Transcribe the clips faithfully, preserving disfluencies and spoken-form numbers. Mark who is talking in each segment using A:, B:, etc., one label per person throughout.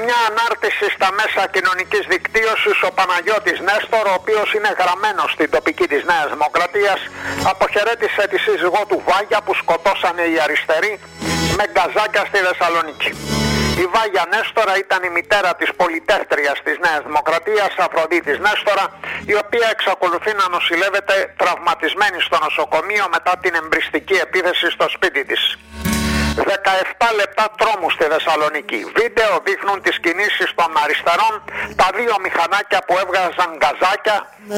A: μια ανάρτηση στα μέσα κοινωνικής δικτύωσης ο Παναγιώτης Νέστορ, ο οποίος είναι γραμμένος στην τοπική της Νέας Δημοκρατίας, αποχαιρέτησε τη σύζυγό του Βάγια που σκοτώσανε οι αριστεροί με γκαζάκια στη Θεσσαλονίκη. Η Βάγια Νέστορα ήταν η μητέρα της πολιτεύτριας της Νέας Δημοκρατίας, Αφροδίτης Νέστορα, η οποία εξακολουθεί να νοσηλεύεται τραυματισμένη στο νοσοκομείο μετά την εμπριστική επίθεση στο σπίτι της. δεκαεπτά λεπτά τρόμου στη Θεσσαλονίκη. Βίντεο δείχνουν τις κινήσεις των αριστερών, τα δύο μηχανάκια που έβγαζαν γκαζάκια.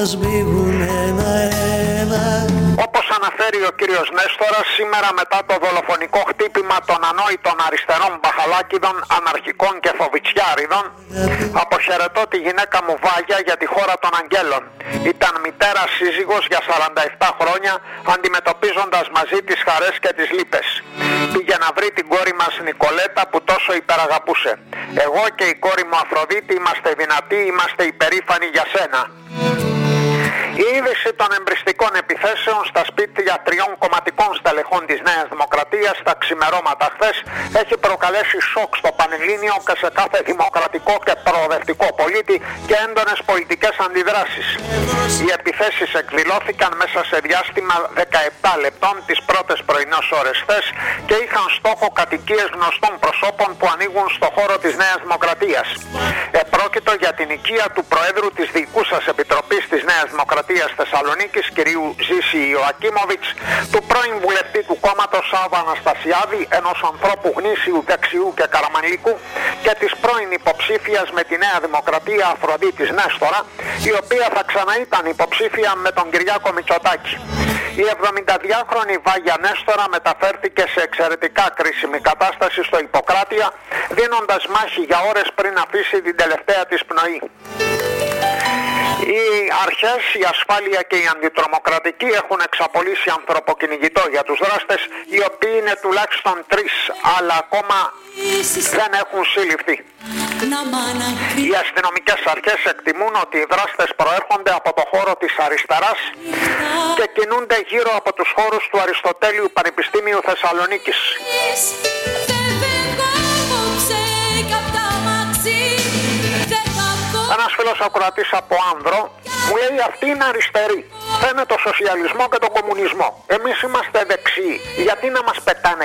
A: Όπως αναφέρει ο κύριος Νέστορας, σήμερα μετά το δολοφονικό χτύπημα των ανόητων αριστερών μπαχαλάκιδων, αναρχικών και φοβιτσιάριδων, αποχαιρετώ τη γυναίκα μου Βάγια για τη χώρα των αγγέλων. Ήταν μητέρα σύζυγος για σαράντα επτά χρόνια, αντιμετωπίζοντας μαζί τις χαρές και τις λύπες. Πήγε να βρει την κόρη μας Νικολέτα που τόσο υπεραγαπούσε. Εγώ και η κόρη μου Αφροδίτη είμαστε δυνατοί, είμαστε υπερήφανοι για σένα. Η είδηση των εμπριστικών επιθέσεων στα σπίτια τριών κομματικών στελεχών της Νέας Δημοκρατίας τα ξημερώματα χθες έχει προκαλέσει σοκ στο Πανελλήνιο και σε κάθε δημοκρατικό και προοδευτικό πολίτη και έντονες πολιτικές αντιδράσεις. Οι επιθέσεις εκδηλώθηκαν μέσα σε διάστημα δεκαεπτά λεπτών τις πρώτες πρωινές ώρες χθες και είχαν στόχο κατοικίες γνωστών προσώπων που ανοίγουν στο χώρο της Νέας Δημοκρατίας. Επρόκειτο για την οικία του Προέδρου της Διοικούσας Επιτροπής της Νέας Δημοκρατίας Θεσσαλονίκης κυρίου Ζήση Ιωακίμοβιτς, του πρώην βουλευτή του κόμματος Σάββα Αναστασιάδη, ενός ανθρώπου γνήσιου δεξιού και καραμανλικού, και της πρώην υποψήφιας με τη Νέα Δημοκρατία Αφροδίτης Νέστορα, η οποία θα ξαναείταν υποψήφια με τον Κυριάκο Μητσοτάκη. Η εβδομηνταδυάχρονη Βάγια Νέστορα μεταφέρθηκε σε εξαιρετικά κρίσιμη κατάσταση στο Ιπποκράτεια, δίνοντας μάχη για ώρες πριν αφήσει την τελευταία της πνοή. Οι αρχές, η ασφάλεια και οι αντιτρομοκρατικοί έχουν εξαπολύσει ανθρωποκυνηγητό για τους δράστες, οι οποίοι είναι τουλάχιστον τρεις, αλλά ακόμα δεν έχουν συλληφθεί. Οι αστυνομικές αρχές εκτιμούν ότι οι δράστες προέρχονται από το χώρο της αριστεράς και κινούνται γύρω από τους χώρους του Αριστοτέλειου Πανεπιστήμιου Θεσσαλονίκης. Ένας φίλος ακροατής από Άνδρο μου λέει αυτοί είναι αριστεροί. Φαίνεται το σοσιαλισμό και τον κομμουνισμό. Εμείς είμαστε δεξιοί. Γιατί να μας πετάνε